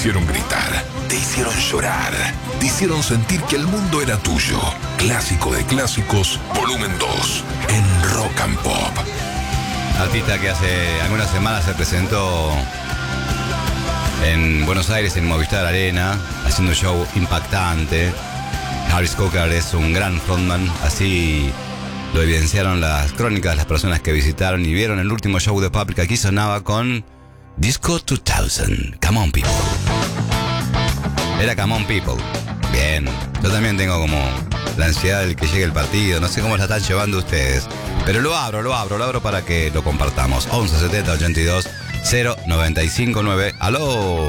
hicieron gritar, te hicieron llorar, te hicieron sentir que el mundo era tuyo. Clásico de clásicos, volumen 2, en Rock and Pop. Artista que hace algunas semanas se presentó en Buenos Aires, en Movistar Arena, haciendo un show impactante. Harris Cocker es un gran frontman, así lo evidenciaron las crónicas de las personas que visitaron y vieron el último show de Public. Aquí sonaba con Disco 2000, Come On People. Era Come On People. Bien, yo también tengo como la ansiedad del que llegue el partido, no sé cómo la están llevando ustedes, pero lo abro para que lo compartamos. 11 70 82 095 9. ¡Aló!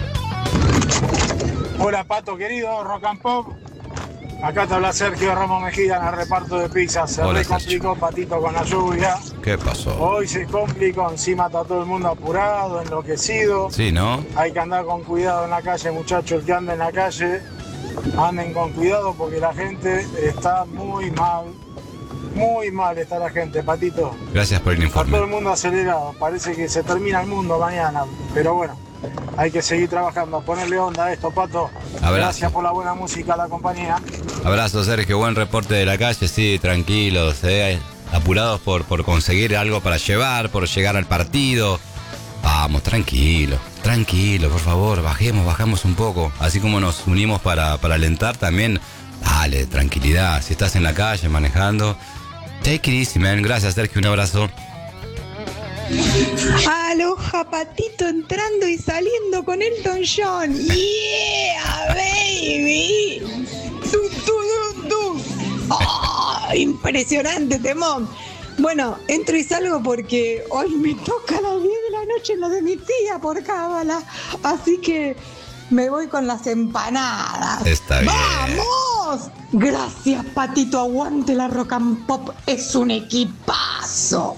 Hola Pato querido, Rock and Pop. Acá te habla Sergio Ramos Mejía en el reparto de pizzas. Se Hola, me complicó Patito con la lluvia. ¿Qué pasó? Hoy se complicó, encima está todo el mundo apurado, enloquecido. Sí, ¿no? Hay que andar con cuidado en la calle, muchachos que anden en la calle. Anden con cuidado porque la gente está muy mal. Muy mal está la gente, Patito. Gracias por el Está informe. todo el mundo acelerado. Parece que se termina el mundo mañana. Pero bueno, hay que seguir trabajando. Ponerle onda a esto, Pato. Abrazo. Gracias por la buena música, la compañía. Abrazo, Sergio, buen reporte de la calle, sí, tranquilos, apurados por conseguir algo para llevar, por llegar al partido. Vamos, tranquilo, por favor, bajamos un poco. Así como nos unimos para alentar también, dale, tranquilidad. Si estás en la calle manejando, take it easy, man. Gracias, Sergio, un abrazo. Aloha, Patito entrando y saliendo con Elton John. Yeah, baby. Impresionante, temón. Bueno, entro y salgo porque hoy me toca a las 10 de la noche lo de mi tía por cábala. Así que me voy con las empanadas. Está bien. ¡Vamos! Gracias, Patito. Aguante la Rock and Pop. Es un equipazo.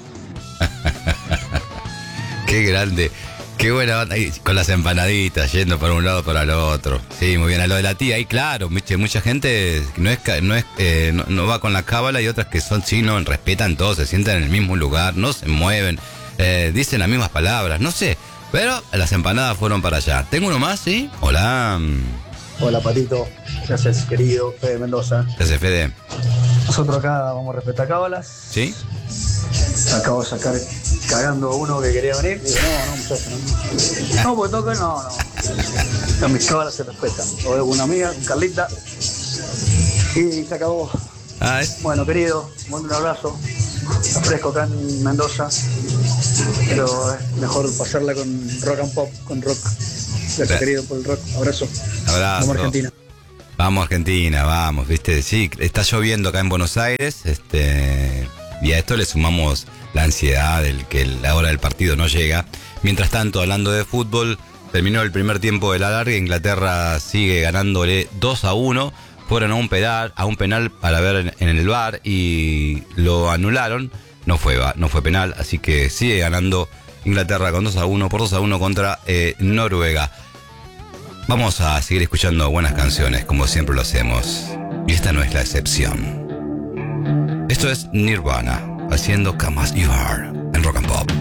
Qué grande, qué buena banda. Y con las empanaditas, yendo para un lado para el otro. Sí, muy bien. A lo de la tía, ahí claro, mucha gente no va con la cábala y otras que son chinos, respetan todo, se sientan en el mismo lugar, no se mueven, dicen las mismas palabras, no sé. Pero las empanadas fueron para allá. Tengo uno más, ¿sí? Hola. Hola Patito, gracias querido Fede Mendoza. Gracias, Fede. Nosotros acá vamos a respetar cábalas. ¿Sí? Acabo de sacar cagando a uno que quería venir. Digo, no, muchachos, no. No, porque toca, no. Mis cábalas se respetan. Lo veo con una amiga, con Carlita. Y se acabó. Bueno, querido, mando un abrazo. Está fresco acá en Mendoza. Pero es mejor pasarla con Rock and Pop, con rock. Gracias, querido, por el rock. Abrazo. Abrazo. Vamos a Argentina. Vamos Argentina, vamos, viste, sí, está lloviendo acá en Buenos Aires, y a esto le sumamos la ansiedad del que la hora del partido no llega. Mientras tanto, hablando de fútbol, terminó el primer tiempo de la larga, Inglaterra sigue ganándole 2-1, fueron a un penal para ver en el VAR y lo anularon, no fue penal, así que sigue ganando Inglaterra con 2-1 por 2-1 contra Noruega. Vamos a seguir escuchando buenas canciones, como siempre lo hacemos. Y esta no es la excepción. Esto es Nirvana, haciendo Come As You Are, en Rock and Pop.